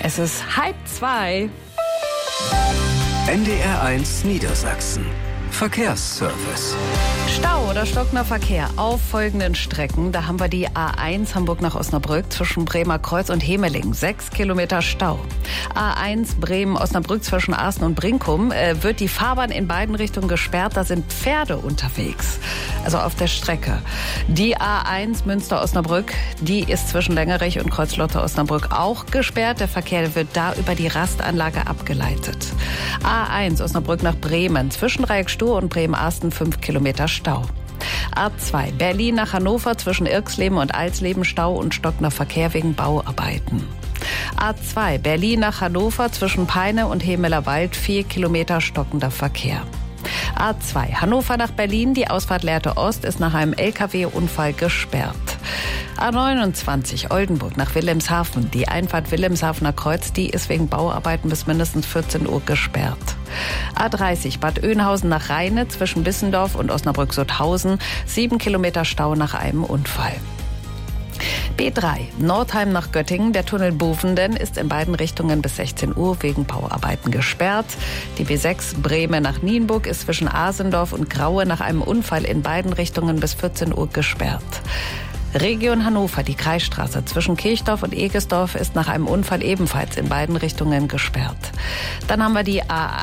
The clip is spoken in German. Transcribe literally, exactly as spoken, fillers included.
Es ist halb zwei. N D R eins Niedersachsen. Verkehrsservice. Stau oder stockender Verkehr auf folgenden Strecken. Da haben wir die A eins Hamburg nach Osnabrück zwischen Bremer Kreuz und Hemeling. Sechs Kilometer Stau. A eins Bremen-Osnabrück zwischen Arsen und Brinkum äh, wird die Fahrbahn in beiden Richtungen gesperrt. Da sind Pferde unterwegs, also auf der Strecke. Die A eins Münster-Osnabrück, die ist zwischen Längerich und Kreuzlotte-Osnabrück auch gesperrt. Der Verkehr wird da über die Rastanlage abgeleitet. A eins Osnabrück nach Bremen zwischen Dreieckstuhl und Bremen-Arsten fünf Kilometer Stau. A zwei Berlin nach Hannover zwischen Irxleben und Alsleben Stau und stockender Verkehr wegen Bauarbeiten. A zwei Berlin nach Hannover zwischen Peine und Hemelerwald vier Kilometer stockender Verkehr. A zwei Hannover nach Berlin, die Ausfahrt Lehrte Ost ist nach einem L K W-Unfall gesperrt. A neunundzwanzig Oldenburg nach Wilhelmshaven, die Einfahrt Wilhelmshavener Kreuz, die ist wegen Bauarbeiten bis mindestens vierzehn Uhr gesperrt. A dreißig Bad Oeynhausen nach Rheine zwischen Bissendorf und Osnabrück-Sutthausen, sieben Kilometer Stau nach einem Unfall. B drei Nordheim nach Göttingen, der Tunnel Bovenden ist in beiden Richtungen bis sechzehn Uhr wegen Bauarbeiten gesperrt. Die B sechs Bremen nach Nienburg ist zwischen Asendorf und Graue nach einem Unfall in beiden Richtungen bis vierzehn Uhr gesperrt. Region Hannover, die Kreisstraße zwischen Kirchdorf und Egesdorf ist nach einem Unfall ebenfalls in beiden Richtungen gesperrt. Dann haben wir die A